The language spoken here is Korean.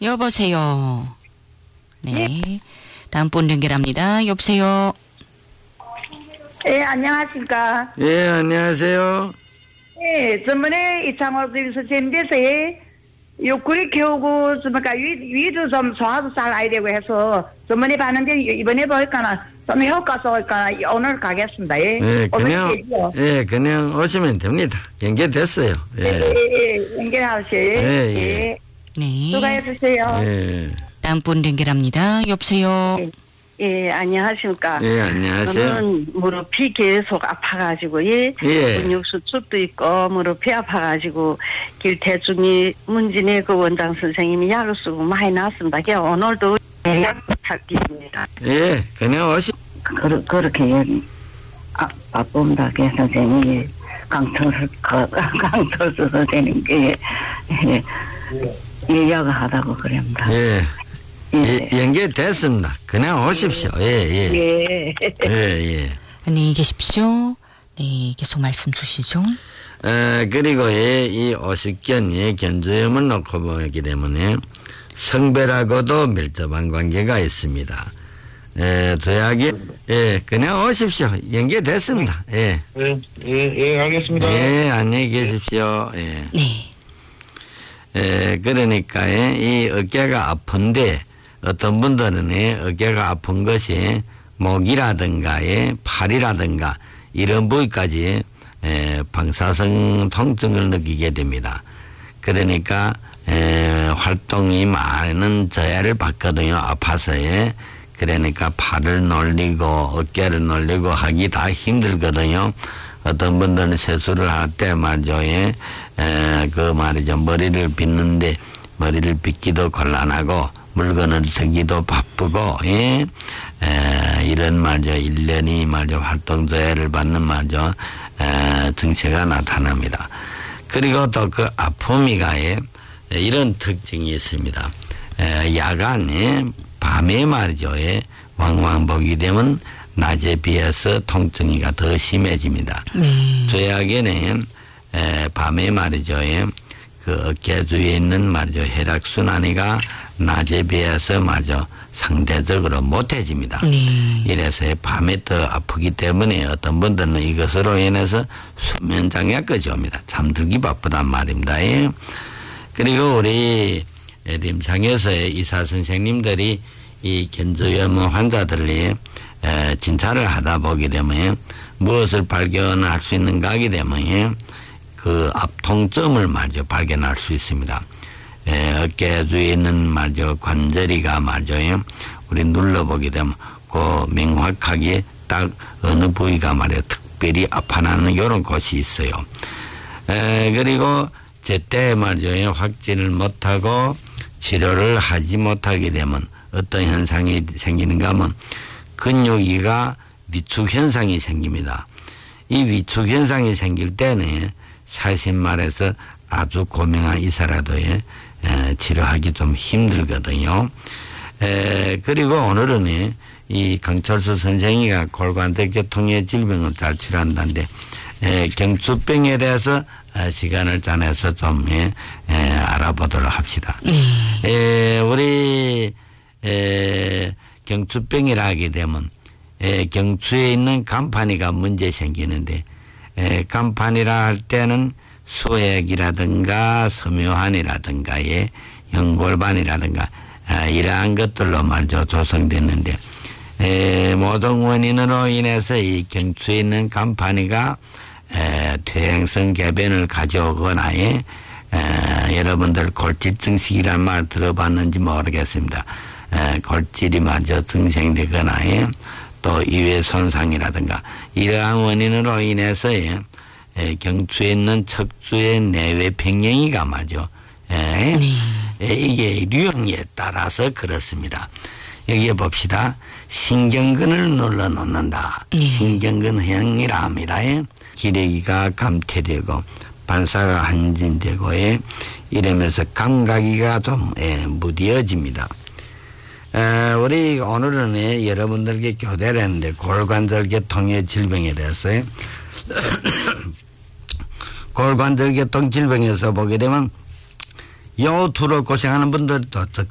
여보세요. 네. 다음 분 연결합니다. 여보세요. 예, 안녕하십니까. 예, 안녕하세요. 예, 저번에 이창호 선생님께서 옆구리 키우고, 위도 좀 소화도 잘 아야 되고 해서, 저번에 봤는데, 이번에 보니까 좀 효과가 올까, 오늘 가겠습니다. 예. 예, 오늘 그냥 오시면 됩니다. 연결됐어요. 예. 연결하세요. 예. 네. 수고해 주세요. 예. 다음 분 연결합니다. 여보세요. 예, 안녕하십니까. 예, 안녕하세요. 저는 무릎이 계속 아파가지고, 예. 근육 수축도 있고, 무릎이 아파가지고, 길태중이 문진의 그 원장 선생님이 약을 쓰고 많이 났습니다. 오늘도 약 부탁드립니다. 예, 그냥 그렇게, 예. 바쁩니다. 선생님이. 강철수 선생님께, 예약을 하다고 그럽니다. 예. 연결됐습니다. 그냥 오십시오. 예. 안녕히 계십시오. 네, 계속 말씀 주시죠. 그리고 이 오십견이 견주염을 놓고 보기 때문에 성별하고도 밀접한 관계가 있습니다. 조약이 그냥 오십시오. 연결됐습니다. 예, 알겠습니다. 예, 안녕히 계십시오. 예. 네. 그러니까 이 어깨가 아픈데 어떤 분들은 어깨가 아픈 것이 목이라든가 팔이라든가 이런 부위까지 방사성 통증을 느끼게 됩니다. 그러니까 활동이 많은 저하를 받거든요. 아파서. 그러니까 팔을 놀리고 어깨를 놀리고 하기 다 힘들거든요. 어떤 분들은 세수를 할 때 말이죠. 머리를 빗는데 머리를 빗기도 곤란하고 물건을 들기도 바쁘고, 이런 말이죠. 1년이 말이죠. 활동 저해를 받는 말이죠. 증세가 나타납니다. 그리고 또 그 아픔이가 이런 특징이 있습니다. 야간에 밤에 말이죠. 왕왕 보게 되면 낮에 비해서 통증이가 더 심해집니다. 조약에는 밤에 말이죠. 그 어깨 주위에 있는 말이죠. 혈액순환이가 낮에 비해서 말이죠. 상대적으로 못해집니다. 이래서 밤에 더 아프기 때문에 어떤 분들은 이것으로 인해서 수면 장애까지 옵니다. 잠들기 바쁘단 말입니다. 그리고 우리 임상에서의 의사 선생님들이 이 견주염 환자들이 진찰을 하다 보게 되면 무엇을 발견할 수 있는가 하게 되면 그 앞통점을 말이죠. 발견할 수 있습니다. 어깨 주위에 있는 말이죠. 관절이가 말이죠. 우리 눌러보게 되면 그 명확하게 딱 어느 부위가 말이죠. 특별히 아파하는 이런 곳이 있어요. 그리고 제때 말이죠. 확진을 못하고 치료를 하지 못하게 되면 어떤 현상이 생기는가 하면 근육이가 위축 현상이 생깁니다. 이 위축 현상이 생길 때는 사실 말해서 아주 고명한 의사라도 치료하기 좀 힘들거든요. 그리고 오늘은 이 강철수 선생이가 골관대교통의 질병을 잘 치료한다는데 경추병에 대해서 시간을 짜내서 좀 알아보도록 합시다. 우리 경추병이라 하게 되면 경추에 있는 간판이가 문제 생기는데 간판이라 할 때는 수액이라든가 섬유환이라든가의 연골반이라든가 이러한 것들로 말이죠. 조성됐는데 모든 원인으로 인해서 이 경추에 있는 간판이가 퇴행성 개변을 가져오거나 여러분들 골질증식이라는 말 들어봤는지 모르겠습니다. 골질이 말이죠. 증생되거나 또 이외 손상이라든가 이러한 원인으로 인해서 경추에 있는 척추의 내외 평형이가 말이죠. 이게 유형에 따라서 그렇습니다. 여기에 봅시다. 신경근을 눌러놓는다. 신경근형이라 합니다. 기레기가 감퇴되고 반사가 한진되고 이러면서 감각이가 좀 무뎌집니다. 우리 오늘은 여러분들께 교대를 했는데 골관절계통의 질병에 대해서 골관절계통 질병에서 보게 되면 요 두로 고생하는 분들도